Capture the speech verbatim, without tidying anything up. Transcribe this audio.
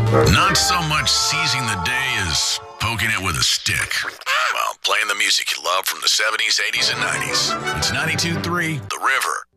Not so much seizing the day as poking it with a stick. Well, playing the music you love from the seventies, eighties, and nineties. It's ninety-two point three The River.